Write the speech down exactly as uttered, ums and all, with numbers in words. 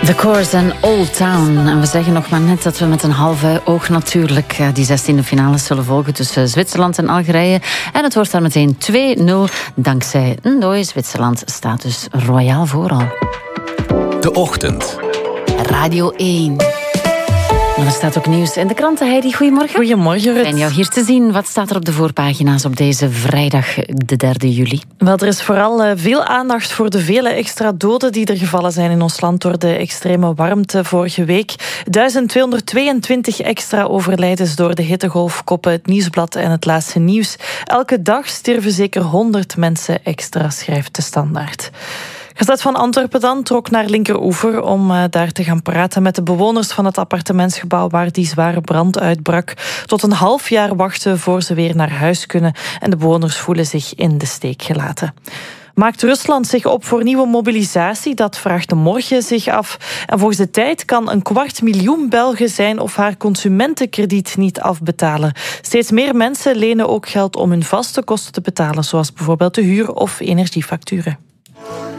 The Course en Old Town. En we zeggen nog maar net dat we met een halve oog natuurlijk die zestiende finale zullen volgen tussen Zwitserland en Algerije. En het wordt daar meteen twee nul dankzij Ndoye. Zwitserland staat dus royaal vooral. De Ochtend. Radio één. Maar er staat ook nieuws in de kranten. Heidi, goedemorgen. Goedemorgen, Rut. Fijn jou hier te zien. Wat staat er op de voorpagina's op deze vrijdag, de derde juli? Wel, er is vooral uh, veel aandacht voor de vele extra doden die er gevallen zijn in ons land door de extreme warmte vorige week. duizend tweehonderdtweeëntwintig extra overlijdens door de hittegolf koppen het Nieuwsblad en het Laatste Nieuws. Elke dag sterven zeker honderd mensen extra, schrijft de Standaard. Gazet van Antwerpen dan trok naar Linkeroever om uh, daar te gaan praten met de bewoners van het appartementsgebouw waar die zware brand uitbrak. Tot een half jaar wachten voor ze weer naar huis kunnen en de bewoners voelen zich in de steek gelaten. Maakt Rusland zich op voor nieuwe mobilisatie? Dat vraagt de Morgen zich af. En volgens de Tijd kan een kwart miljoen Belgen zijn of haar consumentenkrediet niet afbetalen. Steeds meer mensen lenen ook geld om hun vaste kosten te betalen, zoals bijvoorbeeld de huur of energiefacturen.